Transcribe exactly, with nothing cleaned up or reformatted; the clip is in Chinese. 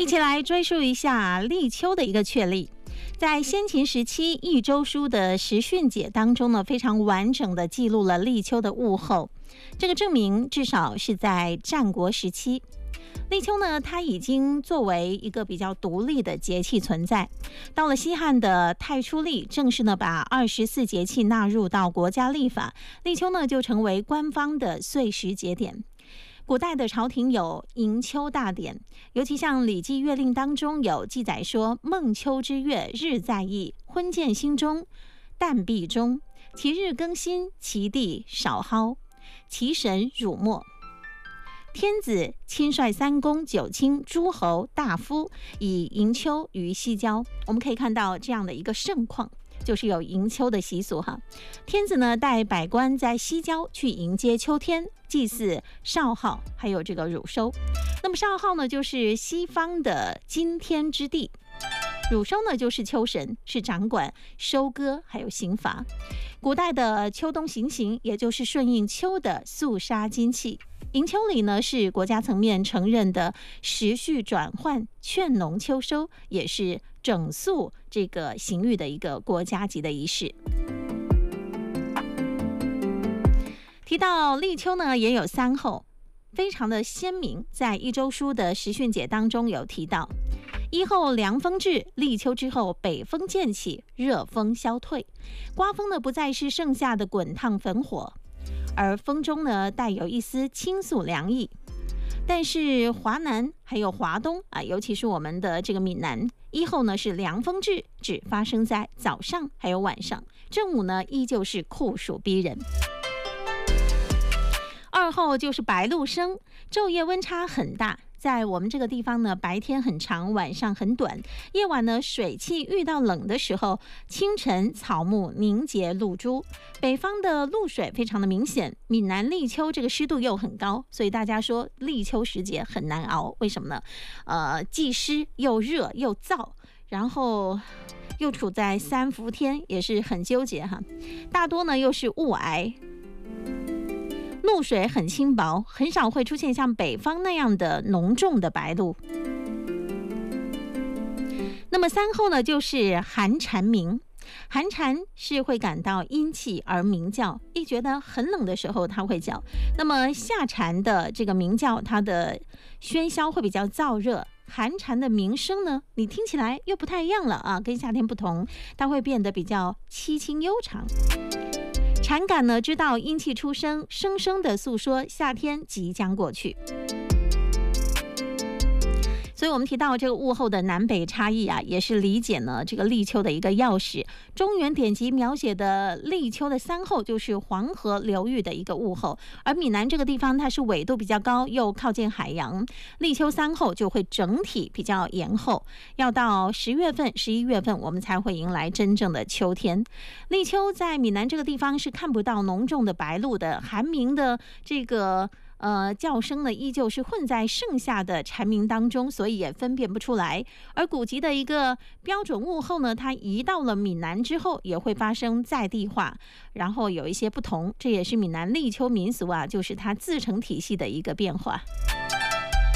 一起来追溯一下立秋的一个确立。在先秦时期，《易周书》的时训解当中呢，非常完整的记录了立秋的物候。这个证明至少是在战国时期。立秋呢，它已经作为一个比较独立的节气存在。到了西汉的太初历，正式呢把二十四节气纳入到国家历法，立秋呢就成为官方的岁时节点。古代的朝廷有迎秋大典，尤其像《礼记乐令》当中有记载说：“孟秋之月，日在翼，昏见心中，旦必中。其日更新，其地少蒿，其神辱没。天子亲率三公、九卿、诸侯、大夫，以迎秋于西郊。”我们可以看到这样的一个盛况，就是有迎秋的习俗哈。天子呢带百官在西郊去迎接秋天，祭祀少昊，还有这个乳收。那么少昊呢，就是西方的今天之地。乳收呢，就是秋神，是掌管收割还有刑罚。古代的秋冬行刑，也就是顺应秋的肃杀精气。迎秋礼呢，是国家层面承认的时序转换、劝农秋收，也是整肃这个刑狱的一个国家级的仪式。提到立秋呢，也有三候，非常的鲜明。在《易周书》的时训解当中有提到：一候凉风至，立秋之后，北风渐起，热风消退，刮风呢不再是盛夏的滚烫焚火，而风中呢带有一丝清肃凉意。但是华南还有华东啊，尤其是我们的这个闽南，一候呢是凉风至，只发生在早上还有晚上，正午呢依旧是酷暑逼人。二候就是白露生，昼夜温差很大。在我们这个地方呢，白天很长，晚上很短。夜晚呢，水汽遇到冷的时候，清晨草木凝结露珠。北方的露水非常的明显，闽南立秋这个湿度又很高，所以大家说立秋时节很难熬。为什么呢？呃，既湿又热又燥，然后又处在三伏天，也是很纠结哈。大多呢又是雾霭。露水很轻薄，很少会出现像北方那样的浓重的白露。那么三候呢，就是寒蝉鸣。寒蝉是会感到阴气而鸣叫，一觉得很冷的时候它会叫。那么夏蝉的这个鸣叫，它的喧嚣会比较燥热。寒蝉的鸣声呢，你听起来又不太一样了啊，跟夏天不同，它会变得比较凄清悠长。蝉感呢，知道阴气出生，声声的诉说夏天即将过去。所以我们提到这个物候的南北差异啊，也是理解呢这个立秋的一个钥匙。中原典籍描写的立秋的三候就是黄河流域的一个物候，而闽南这个地方它是纬度比较高，又靠近海洋，立秋三候就会整体比较延后，要到十月份、十一月份我们才会迎来真正的秋天。立秋在闽南这个地方是看不到浓重的白露的，寒鸣的这个呃，叫声呢依旧是混在盛夏的蝉鸣当中，所以也分辨不出来。而古籍的一个标准物候呢，它移到了闽南之后，也会发生在地化，然后有一些不同。这也是闽南立秋民俗啊，就是它自成体系的一个变化。